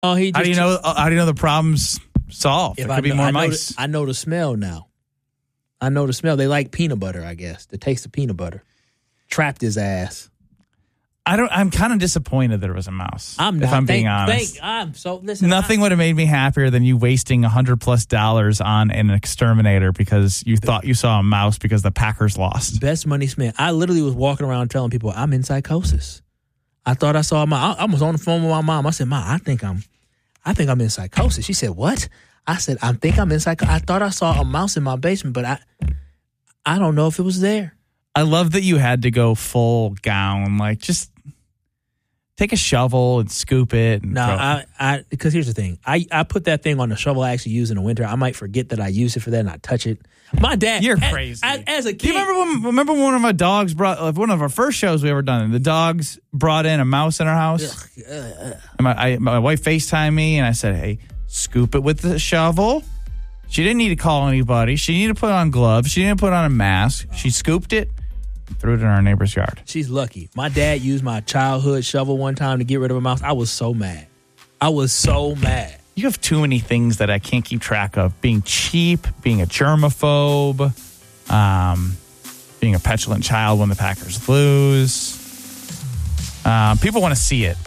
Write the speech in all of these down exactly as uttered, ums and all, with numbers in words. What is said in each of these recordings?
Oh, he. Just, how do you know? How do you know the problem's solved? There could I be know, more I know mice. The, I know the smell now. I know the smell. They like peanut butter, I guess. The taste of peanut butter. Trapped his ass. I don't. I'm kind of disappointed there was a mouse. I'm not. If I'm being thank, honest, thank, I'm so listen. nothing I, would have made me happier than you wasting a hundred plus dollars on an exterminator because you thought you saw a mouse because the Packers lost. Best money spent. I literally was walking around telling people I'm in psychosis. I thought I saw my. I, I was on the phone with my mom. I said, "Ma, I think I'm, I think I'm in psychosis." She said, "What?" I said, "I think I'm in psychosis. I thought I saw a mouse in my basement, but I, I don't know if it was there." I love that you had to go full gown, like just. Take a shovel and scoop it. And no, throw I, I, because here's the thing. I, I put that thing on the shovel I actually use in the winter. I might forget that I use it for that and I touch it. My dad. You're as, crazy. As, as a kid. Do you remember when, remember when one of our dogs brought, like one of our first shows we ever done, the dogs brought in a mouse in our house? And my, I, my wife FaceTimed me and I said, hey, scoop it with the shovel. She didn't need to call anybody. She didn't need to put on gloves. She didn't put on a mask. She scooped it. Threw it in our neighbor's yard. She's lucky. My dad used my childhood shovel one time to get rid of a mouse. I was so mad. I was so mad. You have too many things that I can't keep track of. Being cheap, being a germaphobe, um, being a petulant child when the Packers lose. Um, people want to see it.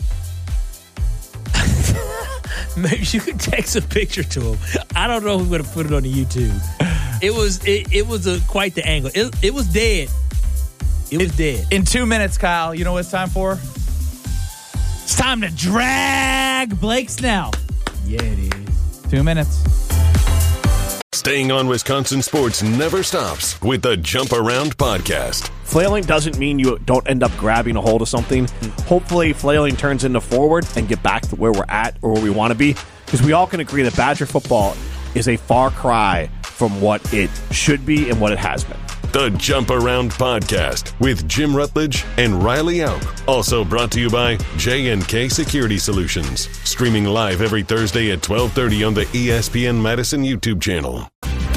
Maybe you could text a picture to him. I don't know who's going to put it on the YouTube. It was it, it was a, quite the angle. It, it was dead. It was dead. In two minutes, Kyle, you know what it's time for? It's time to drag Blake Snell. Yeah, it is. Two minutes. Staying on Wisconsin sports never stops with the Jump Around podcast. Flailing doesn't mean you don't end up grabbing a hold of something. Hopefully, flailing turns into forward and get back to where we're at or where we want to be. Because we all can agree that Badger football is a far cry from what it should be and what it has been. The Jump Around podcast with Jim Rutledge and Riley Auk. Also brought to you by J and K Security Solutions. Streaming live every Thursday at twelve thirty on the E S P N Madison YouTube channel.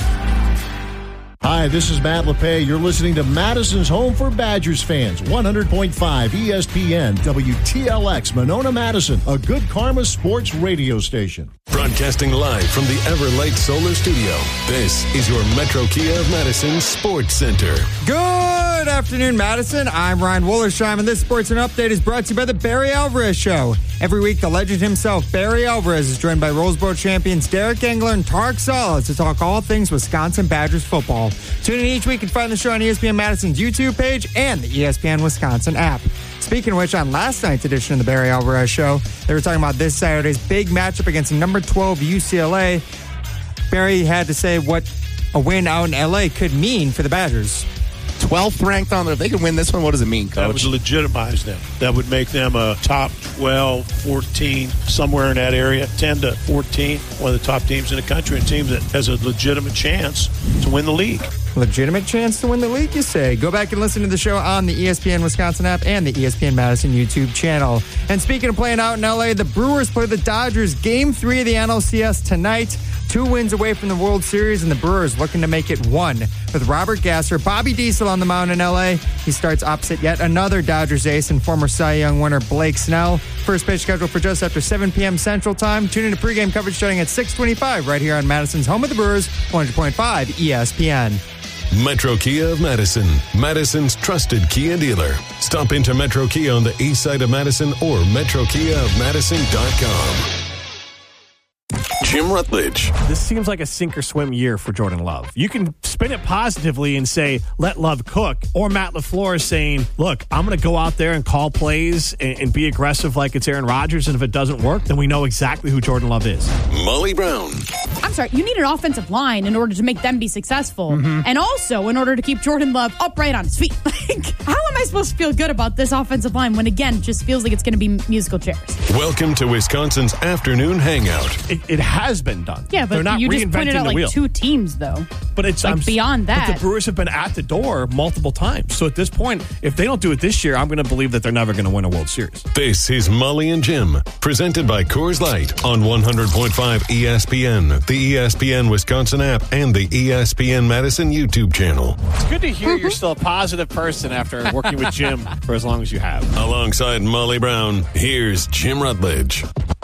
Hi, this is Matt LePay. You're listening to Madison's Home for Badgers fans, one hundred point five E S P N, W T L X, Monona, Madison, a good karma sports radio station. Broadcasting live from the Everlight Solar Studio, this is your Metro Kia of Madison Sports Center. Good afternoon, Madison. I'm Ryan Wollersheim, and this Sports and Update is brought to you by the Barry Alvarez Show. Every week, the legend himself, Barry Alvarez, is joined by Rose Bowl champions Derek Engler and Tarek Sala to talk all things Wisconsin Badgers football. Tune in each week and find the show on E S P N Madison's YouTube page and the E S P N Wisconsin app. Speaking of which, on last night's edition of the Barry Alvarez Show, they were talking about this Saturday's big matchup against number twelve U C L A. Barry had to say what a win out in L A could mean for the Badgers. twelfth ranked on there. If they can win this one, what does it mean, Coach? That would legitimize them. That would make them a top twelve, fourteen, somewhere in that area, ten to fourteen, one of the top teams in the country, and a team that has a legitimate chance to win the league. Legitimate chance to win the league, you say? Go back and listen to the show on the E S P N Wisconsin app and the E S P N Madison YouTube channel. And speaking of playing out in L A, the Brewers play the Dodgers game three of the N L C S tonight. Two wins away from the World Series, and the Brewers looking to make it one. With Robert Gasser, Bobby Diesel on the mound in L A. He starts opposite yet another Dodgers ace and former Cy Young winner Blake Snell. First pitch scheduled for just after seven p.m. Central Time. Tune in to pregame coverage starting at six twenty-five right here on Madison's home of the Brewers, one hundred point five E S P N. Metro Kia of Madison, Madison's trusted Kia dealer. Stop into Metro Kia on the east side of Madison or metro kia of madison dot com. Jim Rutledge. This seems like a sink or swim year for Jordan Love. You can spin it positively and say, let Love cook. Or Matt LaFleur is saying, look, I'm going to go out there and call plays and, and be aggressive like it's Aaron Rodgers. And if it doesn't work, then we know exactly who Jordan Love is. Molly Brown. I'm sorry, you need an offensive line in order to make them be successful. Mm-hmm. And also in order to keep Jordan Love upright on his feet. Like, how am I supposed to feel good about this offensive line when, again, it just feels like it's going to be musical chairs? Welcome to Wisconsin's Afternoon Hangout. It, it has been done. Yeah, but They're not you just pointed out the like wheel. two teams, though. But it's like I'm, beyond that. But the Brewers have been at the door multiple times. So at this point, if they don't do it this year, I'm going to believe that they're never going to win a World Series. This is Molly and Jim, presented by Coors Light on one hundred point five E S P N, the E S P N Wisconsin app, and the E S P N Madison YouTube channel. It's good to hear you're still a positive person after working with Jim for as long as you have. Alongside Molly Brown, here's Jim Rutledge.